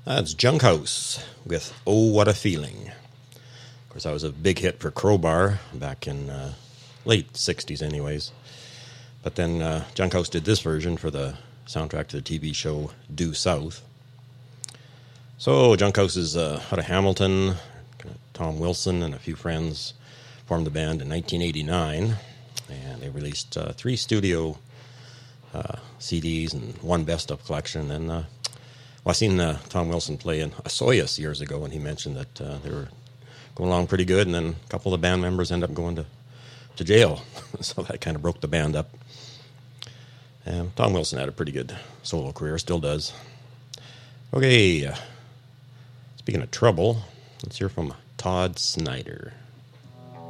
That's Junkhouse with Oh What a Feeling. Of course, that was a big hit for Crowbar back in late 60s anyways. But then Junkhouse did this version for the soundtrack to the TV show Due South. So Junkhouse is out of Hamilton. Tom Wilson and a few friends formed the band in 1989. And they released 3 studio CDs and 1 best-of collection. And I seen Tom Wilson play in Osoyoos years ago, and he mentioned that they were going along pretty good, and then a couple of the band members ended up going to jail. So that kind of broke the band up. And Tom Wilson had a pretty good solo career, still does. Okay, speaking of trouble, let's hear from Todd Snyder.